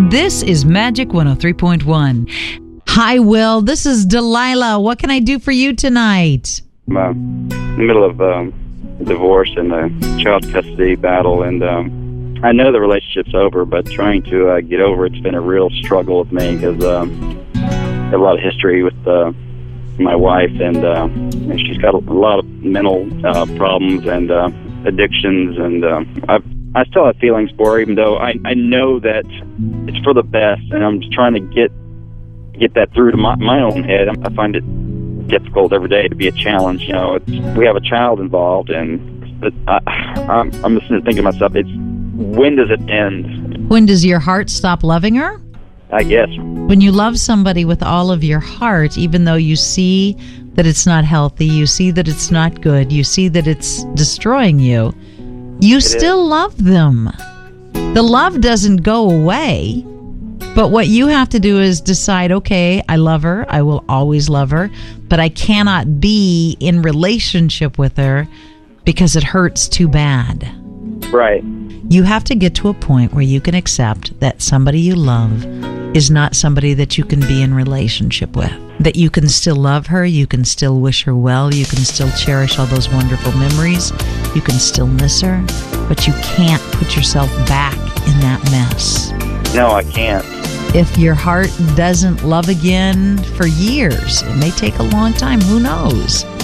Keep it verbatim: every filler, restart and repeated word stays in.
This is Magic one oh three point one. Hi, Will. This is Delilah. What can I do for you tonight? I'm uh, in the middle of um, divorce and a child custody battle, and um, I know the relationship's over, but trying to uh, get over it's been a real struggle with me because um, I have a lot of history with uh, my wife, and, uh, and she's got a lot of mental uh, problems and uh, addictions, and uh, I've I still have feelings for her, even though I, I know that it's for the best, and I'm just trying to get get that through to my, my own head. I find it difficult every day to be a challenge. You know, it's, we have a child involved, and but I, I'm, I'm just thinking to myself, it's when does it end? When does your heart stop loving her? I guess. When you love somebody with all of your heart, even though you see that it's not healthy, you see that it's not good, you see that it's destroying you, you it still is. love them. The love doesn't go away. But what you have to do is decide, okay, I love her. I will always love her. But I cannot be in relationship with her because it hurts too bad. Right. You have to get to a point where you can accept that somebody you love is not somebody that you can be in relationship with. That you can still love her, you can still wish her well, you can still cherish all those wonderful memories, you can still miss her, but you can't put yourself back in that mess. No, I can't. If your heart doesn't love again for years, it may take a long time, who knows?